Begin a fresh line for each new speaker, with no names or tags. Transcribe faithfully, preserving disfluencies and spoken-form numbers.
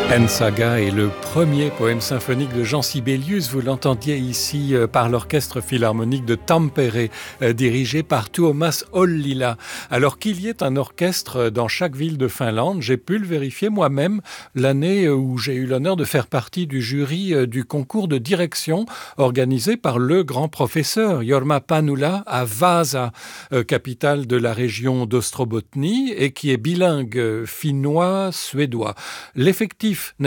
Ensaga est le premier poème symphonique de Jean Sibelius. Vous l'entendiez ici par l'orchestre philharmonique de Tampere, dirigé par Tuomas Ollila. Alors qu'il y ait un orchestre dans chaque ville de Finlande, j'ai pu le vérifier moi-même l'année où j'ai eu l'honneur de faire partie du jury du concours de direction organisé par le grand professeur Jorma Panula à Vasa, capitale de la région d'Ostrobotnie et qui est bilingue finnois-suédois. L'effectif